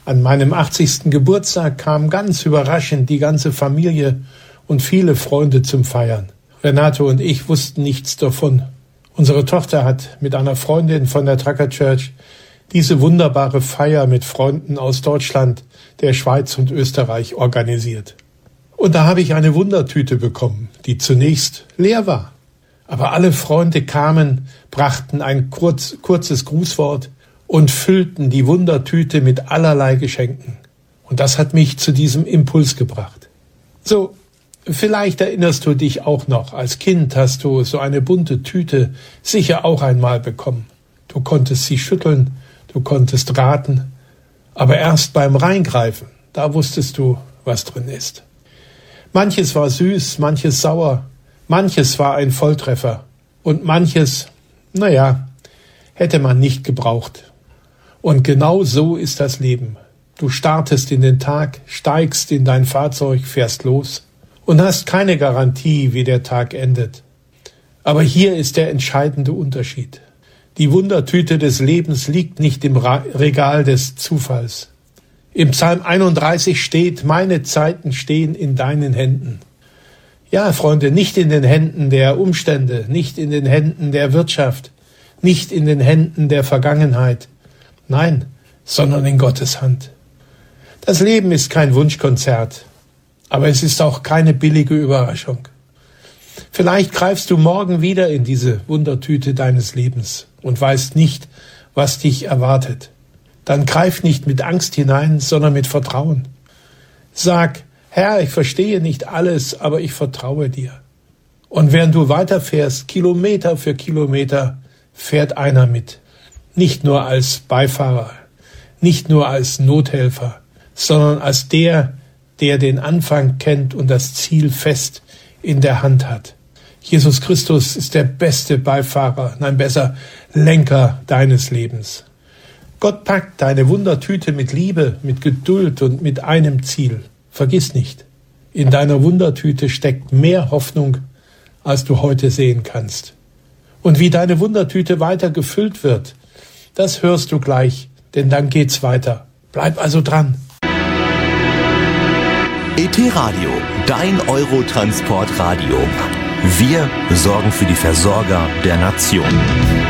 An meinem 80. Geburtstag kam ganz überraschend die ganze Familie und viele Freunde zum Feiern. Renato und ich wussten nichts davon. Unsere Tochter hat mit einer Freundin von der Tracker Church diese wunderbare Feier mit Freunden aus Deutschland, der Schweiz und Österreich organisiert. Und da habe ich eine Wundertüte bekommen, die zunächst leer war. Aber alle Freunde kamen, brachten ein kurzes Grußwort und füllten die Wundertüte mit allerlei Geschenken. Und das hat mich zu diesem Impuls gebracht. So, vielleicht erinnerst du dich auch noch, als Kind hast du so eine bunte Tüte sicher auch einmal bekommen. Du konntest sie schütteln, du konntest raten, aber erst beim Reingreifen, da wusstest du, was drin ist. Manches war süß, manches sauer, manches war ein Volltreffer und manches, hätte man nicht gebraucht. Und genau so ist das Leben. Du startest in den Tag, steigst in dein Fahrzeug, fährst los und hast keine Garantie, wie der Tag endet. Aber hier ist der entscheidende Unterschied. Die Wundertüte des Lebens liegt nicht im Regal des Zufalls. Im Psalm 31 steht, meine Zeiten stehen in deinen Händen. Ja, Freunde, nicht in den Händen der Umstände, nicht in den Händen der Wirtschaft, nicht in den Händen der Vergangenheit. Nein, sondern in Gottes Hand. Das Leben ist kein Wunschkonzert, aber es ist auch keine billige Überraschung. Vielleicht greifst du morgen wieder in diese Wundertüte deines Lebens und weißt nicht, was dich erwartet. Dann greif nicht mit Angst hinein, sondern mit Vertrauen. Sag, Herr, ich verstehe nicht alles, aber ich vertraue dir. Und während du weiterfährst, Kilometer für Kilometer, fährt einer mit. Nicht nur als Beifahrer, nicht nur als Nothelfer, sondern als der den Anfang kennt und das Ziel fest in der Hand hat. Jesus Christus ist der beste Beifahrer, besser Lenker deines Lebens. Gott packt deine Wundertüte mit Liebe, mit Geduld und mit einem Ziel. Vergiss nicht, in deiner Wundertüte steckt mehr Hoffnung, als du heute sehen kannst. Und wie deine Wundertüte weiter gefüllt wird, das hörst du gleich, denn dann geht's weiter. Bleib also dran. ET Radio, dein Eurotransportradio. Wir sorgen für die Versorger der Nation.